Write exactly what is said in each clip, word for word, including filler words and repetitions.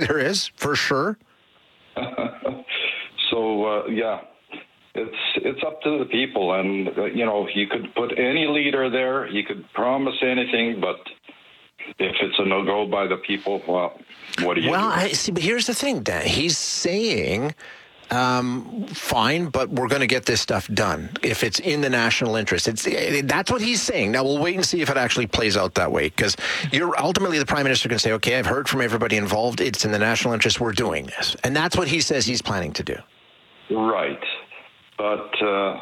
there is, for sure. so, uh, yeah, it's it's up to the people. And, uh, you know, you could put any leader there, you could promise anything, but if it's a no-go by the people, well, what do you well, do? I see, but here's the thing, Dan. He's saying, um, fine, but we're going to get this stuff done if it's in the national interest. It's That's what he's saying. Now, we'll wait and see if it actually plays out that way, because you're ultimately the Prime Minister can say, okay, I've heard from everybody involved. It's in the national interest. We're doing this. And that's what he says he's planning to do. Right. But uh,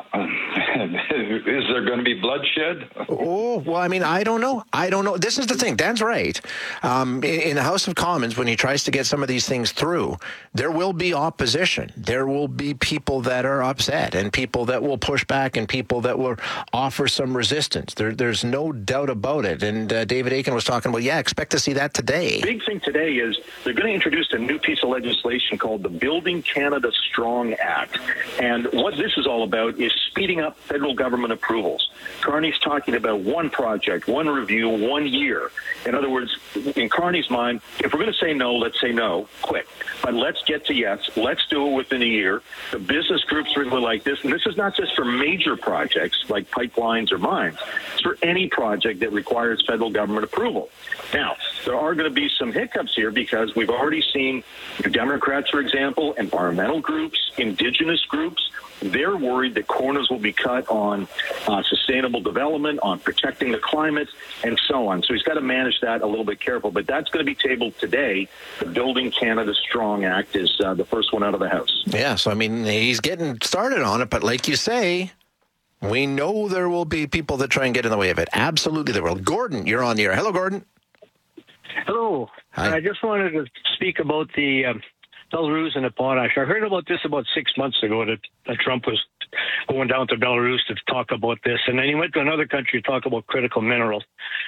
is there going to be bloodshed? Oh, well, I mean, I don't know. I don't know. This is the thing. Dan's right. Um, in, in the House of Commons, when he tries to get some of these things through, there will be opposition. There will be people that are upset and people that will push back and people that will offer some resistance. There, there's no doubt about it. And uh, David Akin was talking about, yeah, expect to see that today. The big thing today is they're going to introduce a new piece of legislation called the Building Canada Strong Act. And what this is all about is speeding up federal government approvals. Carney's talking about one project, one review, one year. In other words, in Carney's mind, if we're going to say no, let's say no, quick. But let's get to yes. Let's do it within a year. The business groups really like this. And this is not just for major projects like pipelines or mines. It's for any project that requires federal government approval. Now, there are going to be some hiccups here because we've already seen the Democrats, for example, environmental groups, indigenous groups. They're worried that corners will be cut on uh, sustainable development, on protecting the climate, and so on. So he's got to manage that a little bit careful. But that's going to be tabled today. The Building Canada Strong Act is uh, the first one out of the House. Yeah, so, I mean, he's getting started on it. But like you say, we know there will be people that try and get in the way of it. Absolutely there will. Gordon, you're on the air. Hello, Gordon. Hello. Hi. I just wanted to speak about the um, Belarus and the potash. I heard about this about six months ago that, that Trump was going down to Belarus to talk about this. And then he went to another country to talk about critical minerals.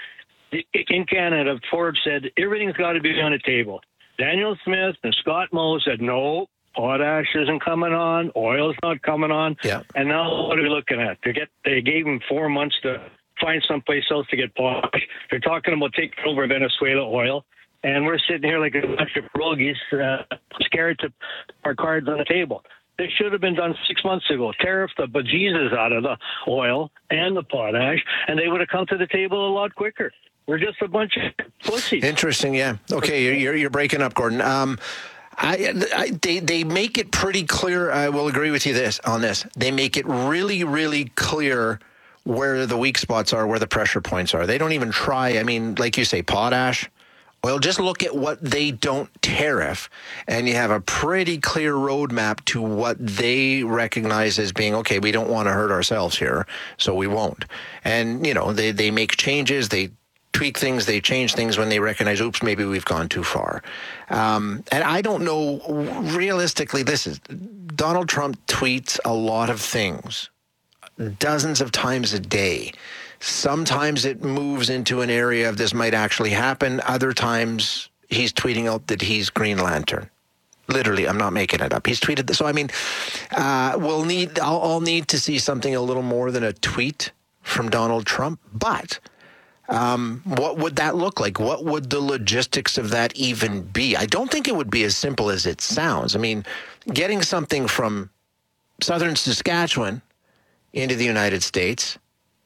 In Canada, Ford said everything's got to be on the table. Daniel Smith and Scott Moe said, no, potash isn't coming on. Oil's not coming on. Yeah. And now what are we looking at? They, get, they gave him four months to find someplace else to get potash. They're talking about taking over Venezuela oil. And we're sitting here like a bunch of pierogies, uh, scared to put our cards on the table. This should have been done six months ago. Tariff the bejesus out of the oil and the potash, and they would have come to the table a lot quicker. We're just a bunch of pussies. Interesting, yeah. Okay, you're you're, you're breaking up, Gordon. Um, I, I, they they make it pretty clear. I will agree with you this on this. They make it really, really clear where the weak spots are, where the pressure points are. They don't even try. I mean, like you say, potash. Well, just look at what they don't tariff, and you have a pretty clear roadmap to what they recognize as being, okay, we don't want to hurt ourselves here, so we won't. And, you know, they, they make changes, they tweak things, they change things when they recognize, oops, maybe we've gone too far. Um, and I don't know, realistically, this is, Donald Trump tweets a lot of things, dozens of times a day. Sometimes it moves into an area of this might actually happen. Other times he's tweeting out that he's Green Lantern. Literally, I'm not making it up. He's tweeted this. So, I mean, uh, we'll need, I'll, I'll need to see something a little more than a tweet from Donald Trump. But um, what would that look like? What would the logistics of that even be? I don't think it would be as simple as it sounds. I mean, getting something from southern Saskatchewan into the United States,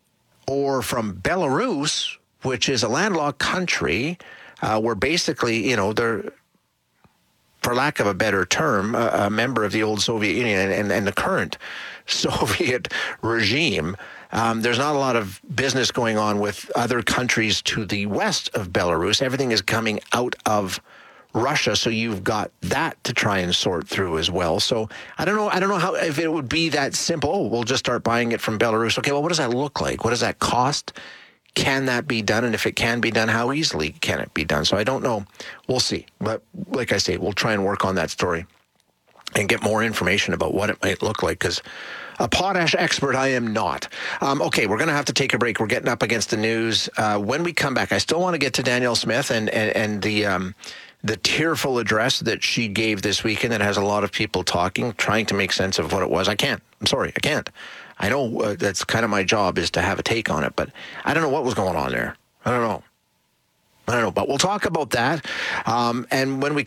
or from Belarus, which is a landlocked country, uh, where basically, you know, they're, for lack of a better term, a, a member of the old Soviet Union and, and the current Soviet regime. Um, there's not a lot of business going on with other countries to the west of Belarus. Everything is coming out of Russia, so you've got that to try and sort through as well. So I don't know. I don't know how, if it would be that simple. Oh, we'll just start buying it from Belarus. Okay, well, what does that look like? What does that cost? Can that be done? And if it can be done, how easily can it be done? So I don't know. We'll see. But like I say, we'll try and work on that story and get more information about what it might look like, because a potash expert I am not. Um, okay, we're going to have to take a break. We're getting up against the news. Uh, when we come back, I still want to get to Danielle Smith and, and, and the... Um, the tearful address that she gave this weekend that has a lot of people talking, trying to make sense of what it was. I can't. I'm sorry. I can't. I know uh, that's kind of my job, is to have a take on it, but I don't know what was going on there. I don't know. I don't know, but we'll talk about that. Um, and when we